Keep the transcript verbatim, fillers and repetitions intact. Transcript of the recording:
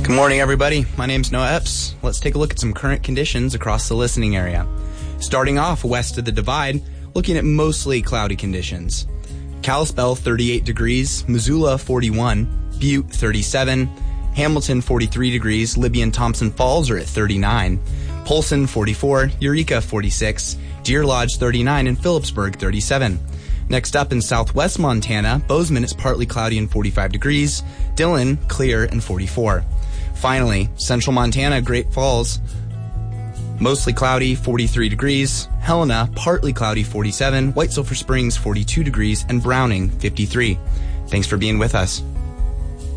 Good morning, everybody. My name's Noah Epps. Let's take a look at some current conditions across the listening area. Starting off west of the Divide, looking at mostly cloudy conditions. Kalispell, thirty-eight degrees. Missoula, forty-one. Butte, thirty-seven. Hamilton, forty-three degrees. Libby and Thompson Falls are at thirty-nine. Polson, forty-four. Eureka, forty-six. Deer Lodge, thirty-nine. And Phillipsburg, thirty-seven. Next up in southwest Montana, Bozeman is partly cloudy and forty-five degrees. Dillon, clear and forty-four. Finally, central Montana, Great Falls, mostly cloudy, forty-three degrees. Helena, partly cloudy, forty-seven. White Sulphur Springs, forty-two degrees. And Browning, fifty-three. Thanks for being with us.